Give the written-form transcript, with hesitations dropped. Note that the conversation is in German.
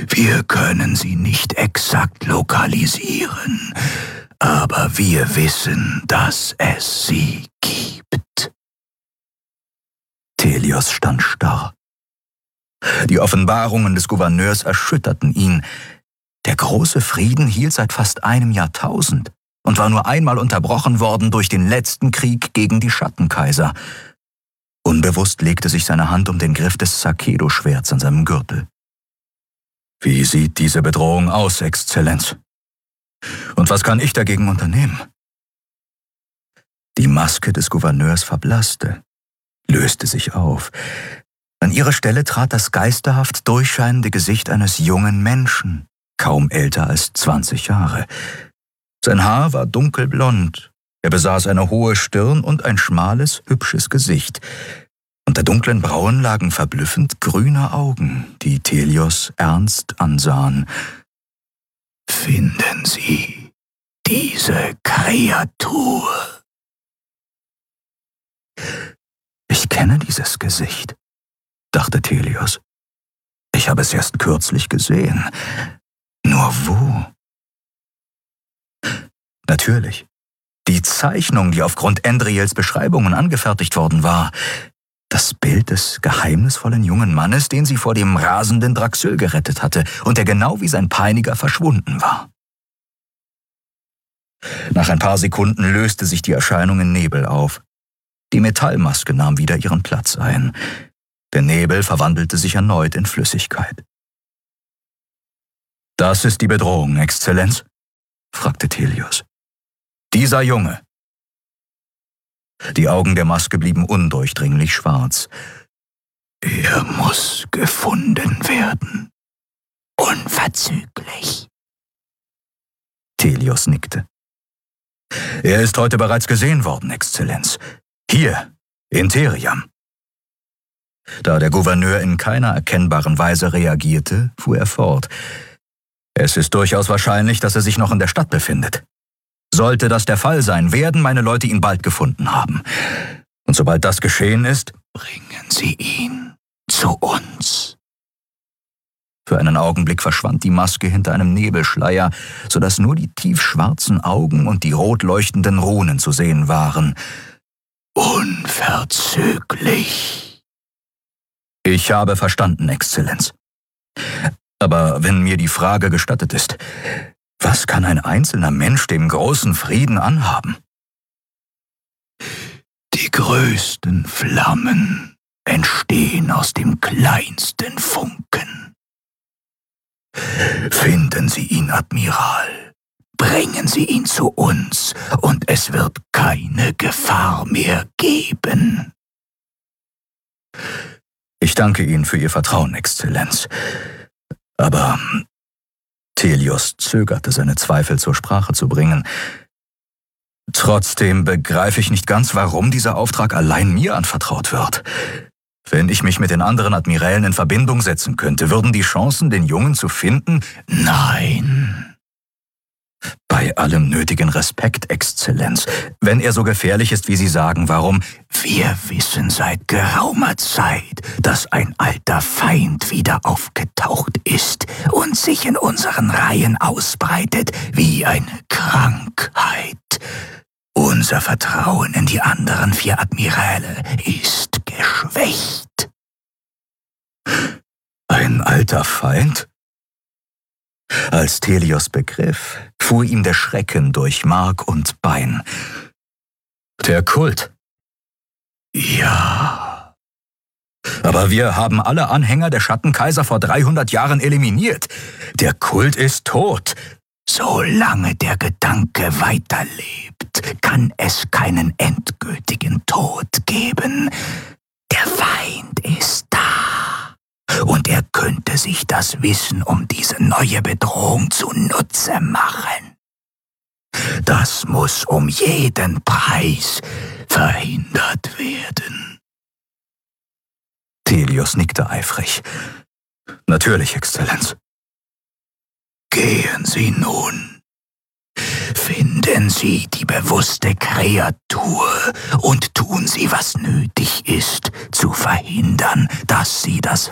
Wir können sie nicht exakt lokalisieren, aber wir wissen, dass es sie gibt. Thelios stand starr. Die Offenbarungen des Gouverneurs erschütterten ihn. Der große Frieden hielt seit fast einem Jahrtausend und war nur einmal unterbrochen worden durch den letzten Krieg gegen die Schattenkaiser. Unbewusst legte sich seine Hand um den Griff des Sakedo-Schwerts an seinem Gürtel. »Wie sieht diese Bedrohung aus, Exzellenz? Und was kann ich dagegen unternehmen?« Die Maske des Gouverneurs verblasste, löste sich auf. An ihre Stelle trat das geisterhaft durchscheinende Gesicht eines jungen Menschen, kaum älter als 20 Jahre. Sein Haar war dunkelblond, er besaß eine hohe Stirn und ein schmales, hübsches Gesicht. Unter dunklen Brauen lagen verblüffend grüne Augen, die Thelios ernst ansahen. »Finden Sie diese Kreatur?« »Ich kenne dieses Gesicht«, dachte Thelios. »Ich habe es erst kürzlich gesehen. Nur wo?« Natürlich. Die Zeichnung, die aufgrund Endriels Beschreibungen angefertigt worden war. Das Bild des geheimnisvollen jungen Mannes, den sie vor dem rasenden Draxyl gerettet hatte und der genau wie sein Peiniger verschwunden war. Nach ein paar Sekunden löste sich die Erscheinung in Nebel auf. Die Metallmaske nahm wieder ihren Platz ein. Der Nebel verwandelte sich erneut in Flüssigkeit. »Das ist die Bedrohung, Exzellenz?« fragte Thelios. »Dieser Junge.« Die Augen der Maske blieben undurchdringlich schwarz. »Er muss gefunden werden. Unverzüglich.« Thelios nickte. »Er ist heute bereits gesehen worden, Exzellenz. Hier, in Theriam.« Da der Gouverneur in keiner erkennbaren Weise reagierte, fuhr er fort. »Es ist durchaus wahrscheinlich, dass er sich noch in der Stadt befindet. Sollte das der Fall sein, werden meine Leute ihn bald gefunden haben. Und sobald das geschehen ist, bringen Sie ihn zu uns.« Für einen Augenblick verschwand die Maske hinter einem Nebelschleier, sodass nur die tiefschwarzen Augen und die rot leuchtenden Runen zu sehen waren. »Unverzüglich.« »Ich habe verstanden, Exzellenz. Aber wenn mir die Frage gestattet ist, was kann ein einzelner Mensch dem großen Frieden anhaben?« »Die größten Flammen entstehen aus dem kleinsten Funken. Finden Sie ihn, Admiral. Bringen Sie ihn zu uns, und es wird keine Gefahr mehr geben.« »Ich danke Ihnen für Ihr Vertrauen, Exzellenz. Aber…« Thelios zögerte, seine Zweifel zur Sprache zu bringen. »Trotzdem begreife ich nicht ganz, warum dieser Auftrag allein mir anvertraut wird. Wenn ich mich mit den anderen Admirälen in Verbindung setzen könnte, würden die Chancen, den Jungen zu finden?« »Nein.« »Bei allem nötigen Respekt, Exzellenz, wenn er so gefährlich ist, wie Sie sagen, warum?« »Wir wissen seit geraumer Zeit, dass ein alter Feind wieder aufgetaucht ist und sich in unseren Reihen ausbreitet wie eine Krankheit. Unser Vertrauen in die anderen 4 Admiräle ist geschwächt.« »Ein alter Feind?« Als Thelios begriff, fuhr ihm der Schrecken durch Mark und Bein. »Der Kult?« »Ja.« »Aber wir haben alle Anhänger der Schattenkaiser vor 300 Jahren eliminiert. Der Kult ist tot.« »Solange der Gedanke weiterlebt, kann es keinen endgültigen Tod geben. Der Feind ist da. Und er könnte sich das Wissen um diese neue Bedrohung zunutze machen. Das muss um jeden Preis verhindert werden.« Thelios nickte eifrig. »Natürlich, Exzellenz.« »Gehen Sie nun. Finden Sie die bewusste Kreatur und tun Sie, was nötig ist, zu verhindern, dass sie das